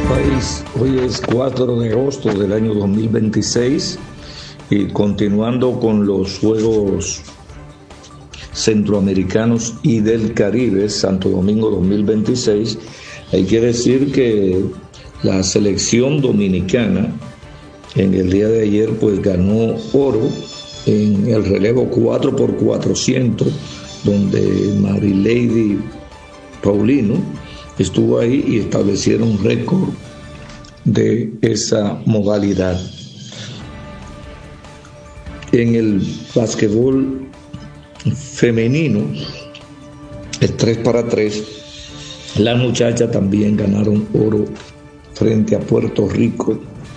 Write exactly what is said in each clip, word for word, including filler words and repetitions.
país. Hoy es cuatro de agosto del año dos mil veintiséis y continuando con los Juegos Centroamericanos y del Caribe, Santo Domingo dos mil veintiséis, hay que decir que la selección dominicana en el día de ayer pues ganó oro en el relevo cuatro por cuatrocientos, donde Marilady Paulino estuvo ahí y establecieron un récord de esa modalidad. En el básquetbol femenino, el tres para tres, las muchachas también ganaron oro frente a Puerto Rico.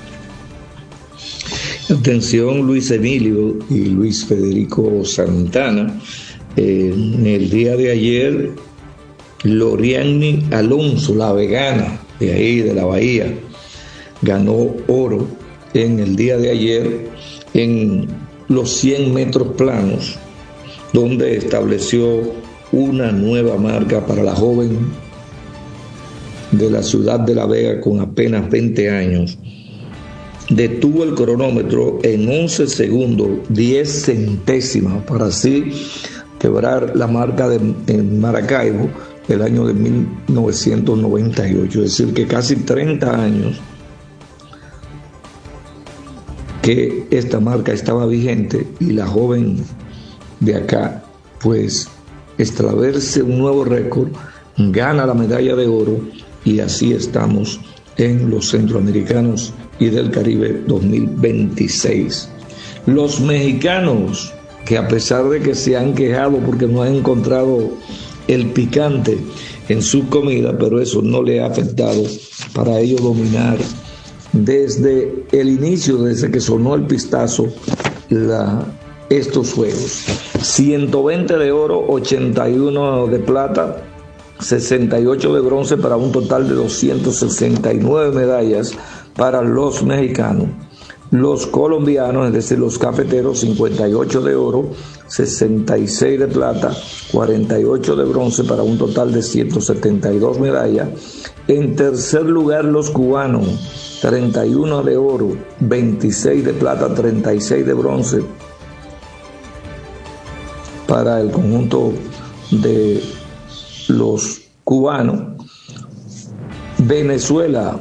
Atención, Luis Emilio y Luis Federico Santana. Eh, en el día de ayer, Loriani Alonso, la vegana de ahí, de la Bahía, ganó oro en el día de ayer en los cien metros planos, donde estableció una nueva marca para la joven de la ciudad de La Vega con apenas veinte años. Detuvo el cronómetro en once segundos, diez centésimas, para así quebrar la marca de en Maracaibo del año de mil novecientos noventa y ocho, es decir, que casi treinta años que esta marca estaba vigente y la joven de acá pues establece un nuevo récord, gana la medalla de oro y así estamos en los Centroamericanos y del Caribe dos mil veintiséis. Los mexicanos, que a pesar de que se han quejado porque no han encontrado el picante en su comida, pero eso no le ha afectado para ellos dominar desde el inicio, desde que sonó el pistazo, la, estos juegos. ciento veinte de oro, ochenta y uno de plata, sesenta y ocho de bronce, para un total de doscientas sesenta y nueve medallas para los mexicanos. Los colombianos, es decir, los cafeteros, cincuenta y ocho de oro, sesenta y seis de plata, cuarenta y ocho de bronce, para un total de ciento setenta y dos medallas. En tercer lugar, los cubanos, treinta y uno de oro, veintiséis de plata, treinta y seis de bronce, para el conjunto de los cubanos. Venezuela,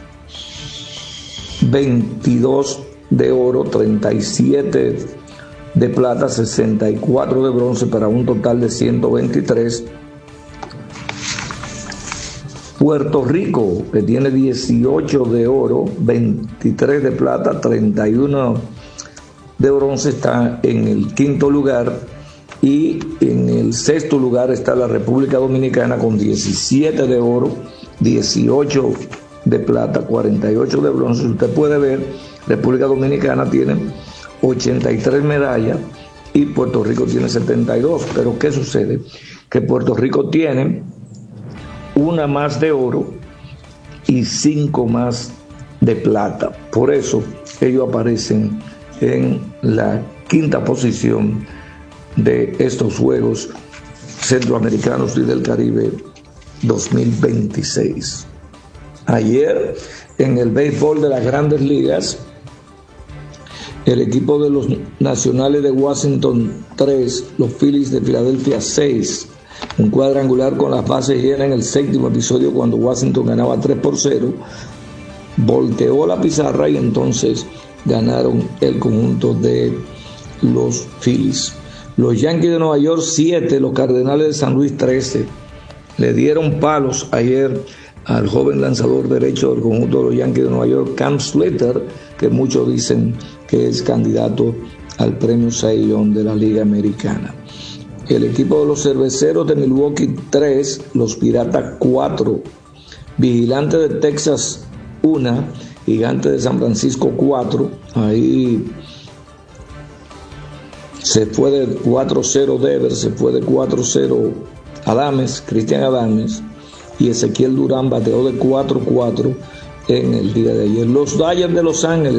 veintidós de oro, treinta y siete de plata, sesenta y cuatro de bronce, para un total de ciento veintitrés. Puerto Rico, que tiene dieciocho de oro, veintitrés de plata, treinta y uno de bronce, está en el quinto lugar. Y en el sexto lugar está la República Dominicana con diecisiete de oro, dieciocho de plata, cuarenta y ocho de bronce. Usted puede ver, República Dominicana tiene ochenta y tres medallas y Puerto Rico tiene setenta y dos. Pero ¿qué sucede? Que Puerto Rico tiene una más de oro y cinco más de plata. Por eso ellos aparecen en la quinta posición de estos Juegos Centroamericanos y del Caribe dos mil veintiséis. Ayer, en el béisbol de las Grandes Ligas, el equipo de los Nacionales de Washington tres, los Phillies de Filadelfia seis, un cuadrangular con las bases llenas en el séptimo episodio cuando Washington ganaba tres por cero, volteó la pizarra y entonces ganaron el conjunto de los Phillies. Los Yankees de Nueva York siete, los Cardenales de San Luis trece. Le dieron palos ayer al joven lanzador derecho del conjunto de los Yankees de Nueva York, Cam Slater, que muchos dicen que es candidato al premio Cy Young de la Liga Americana. El equipo de los Cerveceros de Milwaukee tres, los Piratas cuatro, Vigilantes de Texas uno, Gigantes de San Francisco cuatro. Ahí se fue de cuatro cero Devers, se fue de cuatro cero Adames, Cristian Adames, y Ezequiel Durán bateó de cuatro cuatro en el día de ayer. Los Dodgers de Los Ángeles